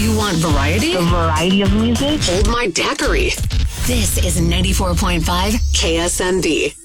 You want variety? The variety of music. Hold my daiquiri. This is 94.5 KSND.